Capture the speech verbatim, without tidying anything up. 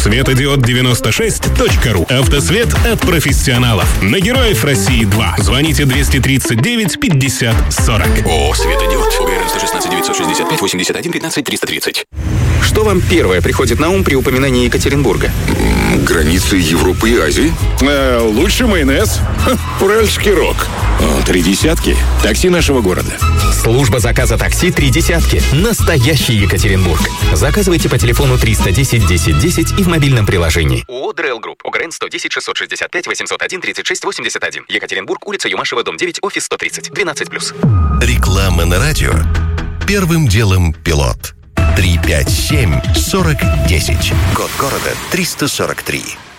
Светодиод девяносто шесть точка ру. Автосвет от профессионалов. На Героев России два. Звоните двести тридцать девять пятьдесят сорок. ООО «Светодиод». ОГРН сто шестнадцать девятьсот шестьдесят пять восемьдесят один пятнадцать триста тридцать. Что вам первое приходит на ум при упоминании Екатеринбурга? Границы Европы и Азии. Э, лучше майонез. Ха, уральский рок. О, три десятки. Такси нашего города. Служба заказа такси «Три десятки». Настоящий Екатеринбург. Заказывайте по телефону триста десять десять десять и в мобильном приложении. ООО «ДРЭЛ Групп». ОГРН сто десять шестьсот шестьдесят пять восемьсот один тридцать шесть восемьдесят один. Екатеринбург, улица Юмашева, дом девять, офис сто тридцать. двенадцать плюс. Реклама на радио. Первым делом пилот. три пять семь сорок десять. Код города триста сорок три.